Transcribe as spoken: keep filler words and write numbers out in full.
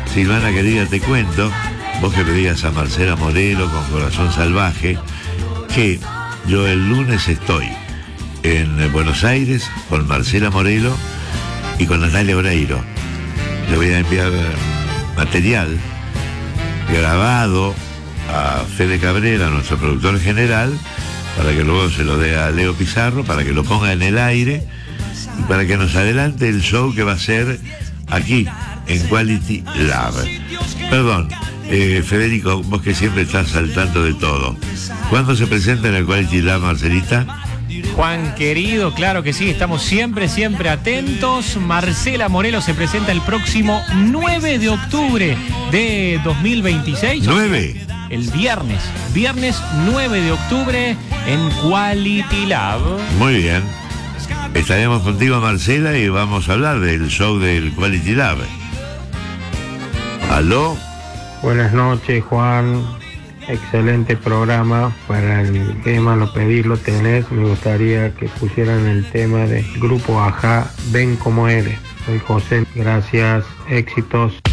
Silvana querida, te cuento, vos que pedías a Marcela Morelo con Corazón Salvaje, que yo el lunes estoy en Buenos Aires con Marcela Morelo y con Natalia Oreiro. Le voy a enviar material grabado a Fede Cabrera, nuestro productor general, para que luego se lo dé a Leo Pizarro, para que lo ponga en el aire y para que nos adelante el show que va a ser aquí en Quality Lab. Perdón, eh, Federico, vos que siempre estás al tanto de todo, ¿cuándo se presenta en el Quality Lab, Marcelita? Juan querido, claro que sí, estamos siempre, siempre atentos. Marcela Morelo se presenta el próximo nueve de octubre de dos mil veintiséis. ¿nueve? El viernes, viernes nueve de octubre en Quality Lab. Muy bien. Estaremos contigo, Marcela, y vamos a hablar del show del Quality Lab. ¿Aló? Buenas noches, Juan. Excelente programa. Para el tema Lo Pedís Lo Tenés, me gustaría que pusieran el tema del grupo Ajá, Ven Como Eres. Soy José, gracias, éxitos.